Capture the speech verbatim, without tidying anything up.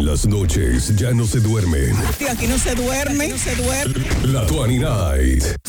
las noches ya no se duermen. Aquí no se duerme, no se duerme. La veinte Night.